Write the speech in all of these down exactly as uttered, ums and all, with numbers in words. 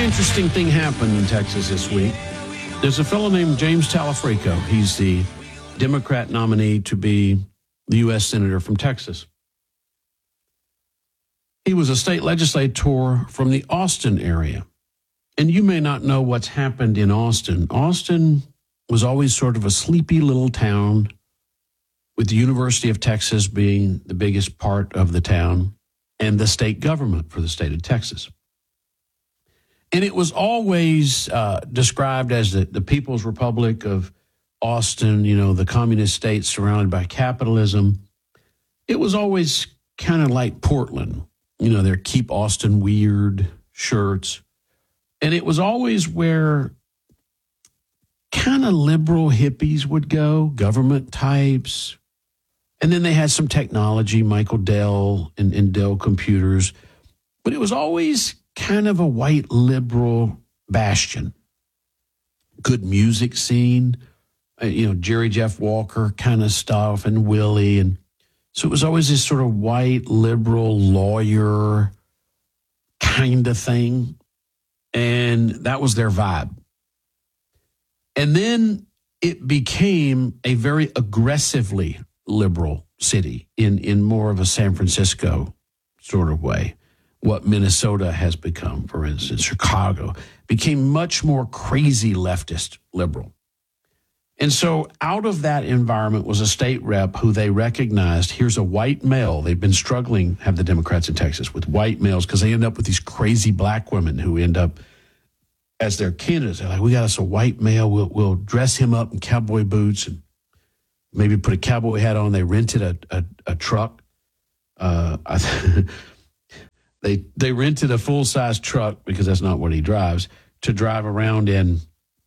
interesting thing happened in Texas this week. There's a fellow named James Talafrico. He's the Democrat nominee to be the U S Senator from Texas. He was a state legislator from the Austin area. And you may not know what's happened in Austin. Austin was always sort of a sleepy little town, with the University of Texas being the biggest part of the town and the state government for the state of Texas. And it was always uh, described as the, the People's Republic of Austin, you know, the communist state surrounded by capitalism. It was always kind of like Portland, you know, their Keep Austin Weird shirts. And it was always where kind of liberal hippies would go, government types. And then they had some technology, Michael Dell and, and Dell Computers. But it was always kind of a white liberal bastion. Good music scene, uh, you know, Jerry Jeff Walker kind of stuff, and Willie. And so it was always this sort of white liberal lawyer kind of thing. And that was their vibe. And then it became a very aggressively liberal city in, in more of a San Francisco sort of way. What Minnesota has become, for instance, Chicago, became much more crazy leftist liberal. And so out of that environment was a state rep who they recognized, here's a white male. They've been struggling, have the Democrats in Texas, with white males because they end up with these crazy black women who end up as their candidates. They're like, we got us a white male. We'll, we'll dress him up in cowboy boots and maybe put a cowboy hat on. They rented a, a, a truck. Uh, I They they rented a full-size truck, because that's not what he drives, to drive around in,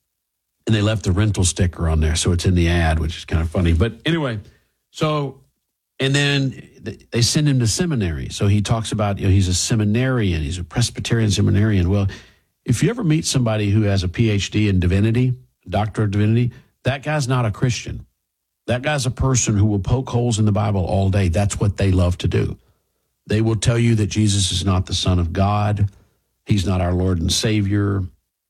and they left the rental sticker on there, so it's in the ad, which is kind of funny. But anyway, so, and then they send him to seminary. So he talks about, you know, he's a seminarian, he's a Presbyterian seminarian. Well, if you ever meet somebody who has a P H D in divinity, doctor of divinity, that guy's not a Christian. That guy's a person who will poke holes in the Bible all day. That's what they love to do. They will tell you that Jesus is not the Son of God. He's not our Lord and Savior.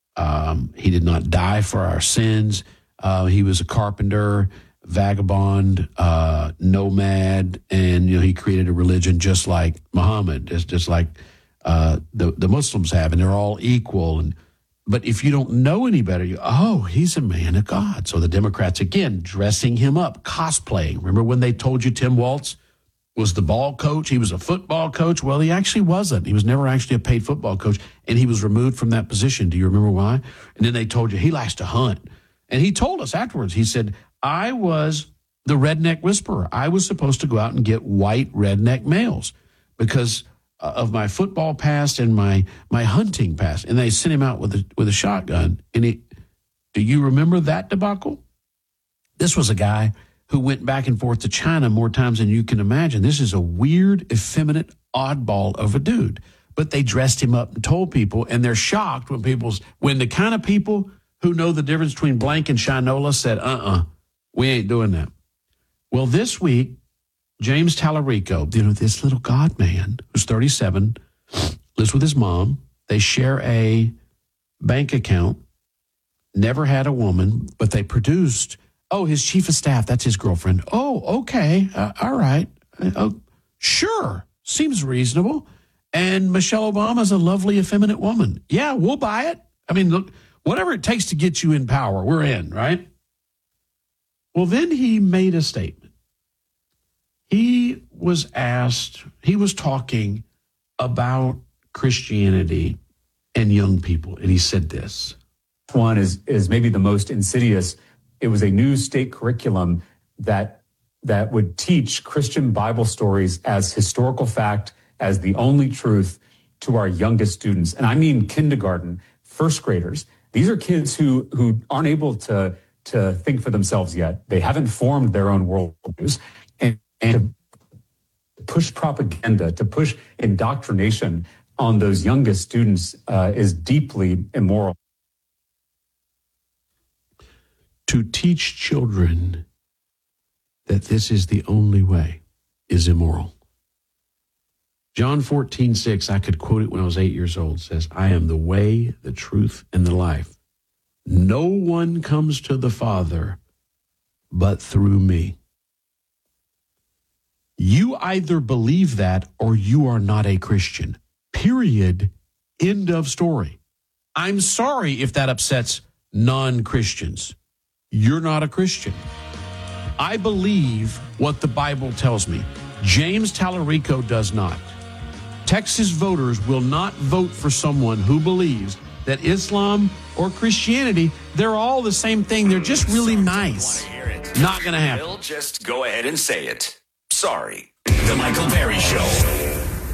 Um, he did not die for our sins. Uh, he was a carpenter, vagabond, uh, nomad, and you know he created a religion just like Muhammad, just, just like uh, the, the Muslims have, and they're all equal. And But if you don't know any better, you oh, he's a man of God. So the Democrats, again, dressing him up, cosplaying. Remember when they told you Tim Walz was the ball coach? He was a football coach. Well, he actually wasn't. He was never actually a paid football coach, and he was removed from that position. Do you remember why? And then they told you he likes to hunt. And he told us afterwards, he said, I was the redneck whisperer. I was supposed to go out and get white redneck males because of my football past and my my hunting past. And they sent him out with a, with a shotgun. And he, do you remember that debacle? This was a guy who went back and forth to China more times than you can imagine. This is a weird, effeminate oddball of a dude. But they dressed him up and told people, and they're shocked when people, when the kind of people who know the difference between blank and Shinola said, uh-uh, we ain't doing that. Well, this week, James Talarico, you know, this little God man who's thirty-seven, lives with his mom. They share a bank account, never had a woman, but they produced. Oh, his chief of staff, that's his girlfriend. Oh, okay. Uh, all right. Uh, oh, sure. Seems reasonable. And Michelle Obama's a lovely, effeminate woman. Yeah, we'll buy it. I mean, look, whatever it takes to get you in power, we're in, right? Well, then he made a statement. He was asked, he was talking about Christianity and young people, and he said this. One is is maybe the most insidious. It was a new state curriculum that that would teach Christian Bible stories as historical fact, as the only truth to our youngest students. And I mean kindergarten, first graders. These are kids who who aren't able to, to think for themselves yet. They haven't formed their own worldviews. And, and to push propaganda, to push indoctrination on those youngest students uh, is deeply immoral. To teach children that this is the only way is immoral. John fourteen six, I could quote it when I was eight years old, says, I am the way, the truth, and the life. No one comes to the Father but through me. You either believe that or you are not a Christian. Period. End of story. I'm sorry if that upsets non-Christians. You're not a Christian. I believe what the Bible tells me. James Tallarico does not. Texas voters will not vote for someone who believes that Islam or Christianity, they're all the same thing. They're just really nice. Not going to happen. We'll just go ahead and say it. Sorry. The Michael Berry Show.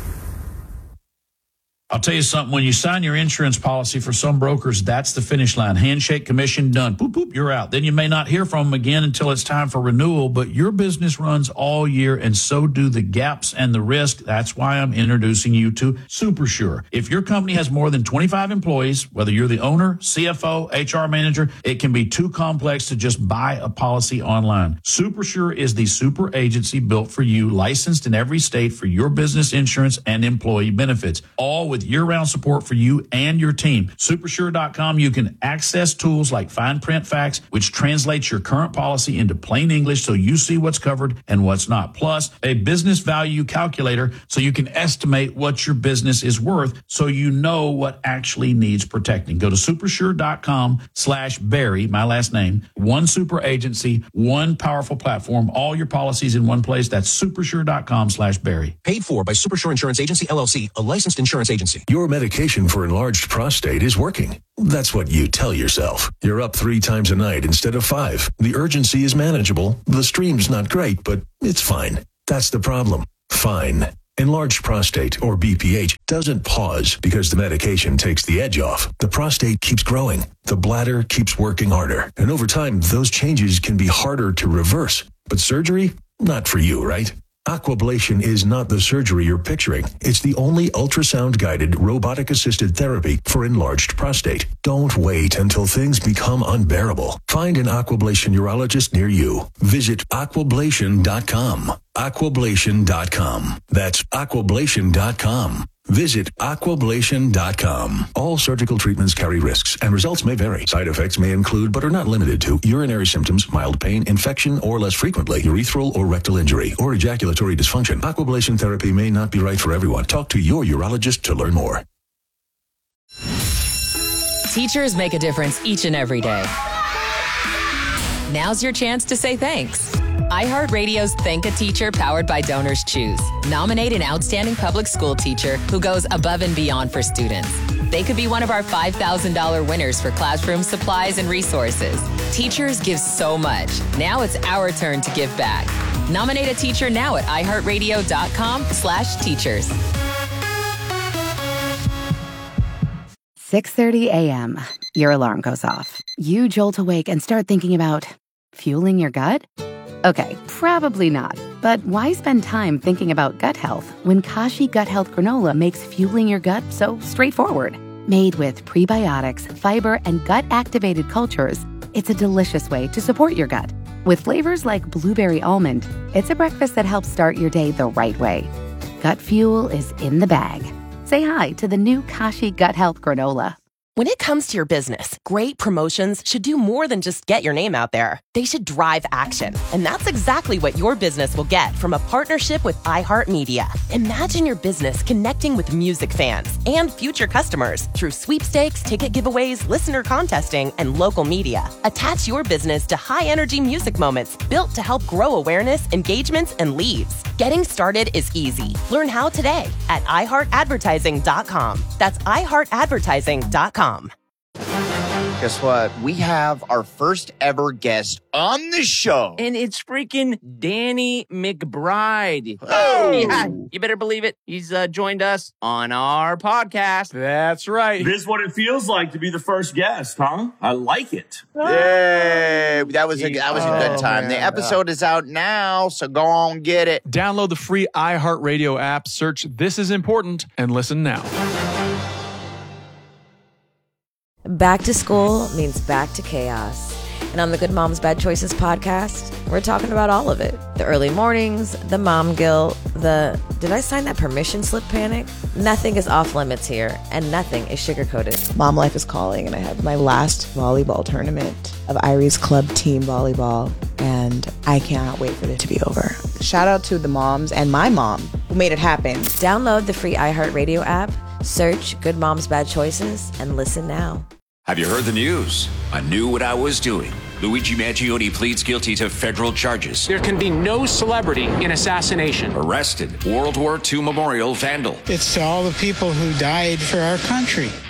I'll tell you something. When you sign your insurance policy for some brokers, that's the finish line. Handshake, commission, done. Boop, boop, you're out. Then you may not hear from them again until it's time for renewal, but your business runs all year, and so do the gaps and the risk. That's why I'm introducing you to SuperSure. If your company has more than twenty-five employees, whether you're the owner, C F O, H R manager, it can be too complex to just buy a policy online. SuperSure is the super agency built for you, licensed in every state for your business insurance and employee benefits, all with year-round support for you and your team. Supersure dot com, you can access tools like fine print facts, which translates your current policy into plain English so you see what's covered and what's not. Plus, a business value calculator so you can estimate what your business is worth so you know what actually needs protecting. Go to supersure dot com slash Barry, my last name, one super agency, one powerful platform, all your policies in one place. That's supersure dot com slash Barry. Paid for by Supersure Insurance Agency, L L C, a licensed insurance agency. Your medication for enlarged prostate is working. That's what you tell yourself. You're up three times a night instead of five. The urgency is manageable. The stream's not great, but it's fine. That's the problem. Fine. Enlarged prostate, or B P H, doesn't pause because the medication takes the edge off. The prostate keeps growing. The bladder keeps working harder. And over time, those changes can be harder to reverse. But surgery? Not for you, right? Aquablation is not the surgery you're picturing. It's the only ultrasound-guided, robotic-assisted therapy for enlarged prostate. Don't wait until things become unbearable. Find an Aquablation urologist near you. Visit aquablation dot com. aquablation dot com. That's aquablation dot com. Visit aquablation dot com. All surgical treatments carry risks, and results may vary. Side effects may include, but are not limited to, urinary symptoms, mild pain, infection, or less frequently, urethral or rectal injury, or ejaculatory dysfunction. Aquablation therapy may not be right for everyone. Talk to your urologist to learn more. Teachers make a difference each and every day. Now's your chance to say thanks. iHeartRadio's Thank a Teacher, powered by Donors Choose. Nominate an outstanding public school teacher who goes above and beyond for students. They could be one of our five thousand dollars winners for classroom supplies and resources. Teachers give so much. Now it's our turn to give back. Nominate a teacher now at iHeartRadio.com slash teachers. six thirty a.m. Your alarm goes off. You jolt awake and start thinking about fueling your gut? Okay, probably not. But why spend time thinking about gut health when Kashi Gut Health Granola makes fueling your gut so straightforward? Made with prebiotics, fiber, and gut-activated cultures, it's a delicious way to support your gut. With flavors like blueberry almond, it's a breakfast that helps start your day the right way. Gut fuel is in the bag. Say hi to the new Kashi Gut Health Granola. When it comes to your business, great promotions should do more than just get your name out there. They should drive action. And that's exactly what your business will get from a partnership with iHeartMedia. Imagine your business connecting with music fans and future customers through sweepstakes, ticket giveaways, listener contesting, and local media. Attach your business to high-energy music moments built to help grow awareness, engagements, and leads. Getting started is easy. Learn how today at i heart advertising dot com. That's i heart advertising dot com. Guess what? We have our first ever guest on the show. And it's freaking Danny McBride. Oh! Yeah, you better believe it. He's uh, joined us on our podcast. That's right. This is what it feels like to be the first guest, huh? I like it. Yay! That was a, that was a good time. Oh, the episode is out now, so go on, get it. Download the free iHeartRadio app, search This Is Important, and listen now. Back to school means back to chaos. And on the Good Moms Bad Choices podcast, we're talking about all of it. The early mornings, the mom guilt, the did I sign that permission slip panic? Nothing is off limits here, and nothing is sugar-coated. Mom life is calling, and I have my last volleyball tournament of Irie's Club team volleyball, and I cannot wait for it to be over. Shout out to the moms and my mom who made it happen. Download the free iHeartRadio app, search Good Moms Bad Choices, and listen now. Have you heard the news? I knew what I was doing. Luigi Mangione pleads guilty to federal charges. There can be no celebrity in assassination. Arrested. World War Two memorial vandal. It's to all the people who died for our country.